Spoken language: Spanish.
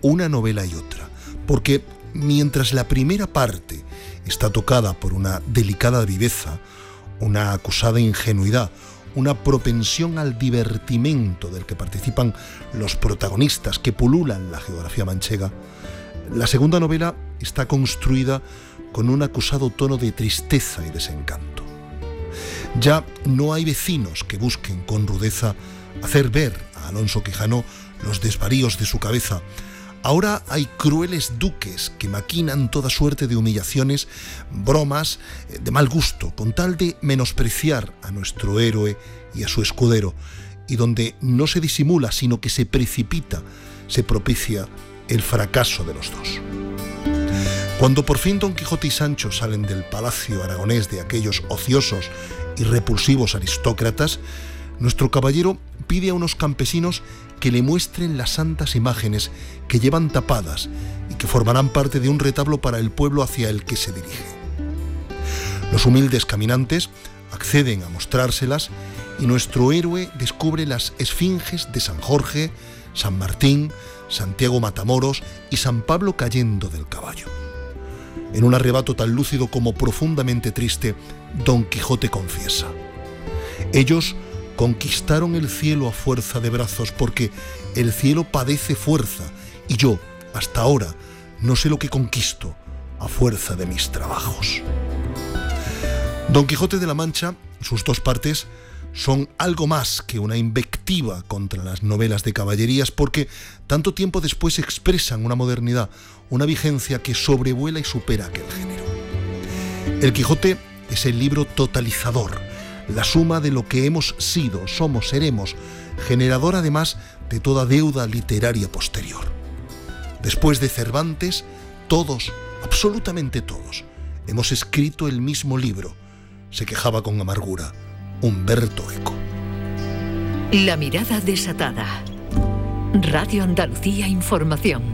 una novela y otra, porque mientras la primera parte está tocada por una delicada viveza, una acusada ingenuidad, una propensión al divertimento del que participan los protagonistas que pululan la geografía manchega, la segunda novela está construida con un acusado tono de tristeza y desencanto. Ya no hay vecinos que busquen con rudeza hacer ver a Alonso Quijano los desvaríos de su cabeza. Ahora hay crueles duques que maquinan toda suerte de humillaciones, bromas de mal gusto, con tal de menospreciar a nuestro héroe y a su escudero, y donde no se disimula, sino que se precipita, se propicia el fracaso de los dos. Cuando por fin Don Quijote y Sancho salen del palacio aragonés de aquellos ociosos y repulsivos aristócratas, nuestro caballero pide a unos campesinos que le muestren las santas imágenes que llevan tapadas y que formarán parte de un retablo para el pueblo hacia el que se dirige. Los humildes caminantes acceden a mostrárselas y nuestro héroe descubre las esfinges de San Jorge, San Martín, Santiago Matamoros y San Pablo cayendo del caballo. En un arrebato tan lúcido como profundamente triste, Don Quijote confiesa: ellos conquistaron el cielo a fuerza de brazos, porque el cielo padece fuerza, y yo, hasta ahora, no sé lo que conquisto a fuerza de mis trabajos. Don Quijote de la Mancha, sus dos partes, son algo más que una invectiva contra las novelas de caballerías, porque tanto tiempo después expresan una modernidad, una vigencia que sobrevuela y supera aquel género. El Quijote es el libro totalizador, la suma de lo que hemos sido, somos, seremos, generador además de toda deuda literaria posterior. Después de Cervantes, todos, absolutamente todos, hemos escrito el mismo libro, se quejaba con amargura Humberto Eco. La mirada desatada. Radio Andalucía Información.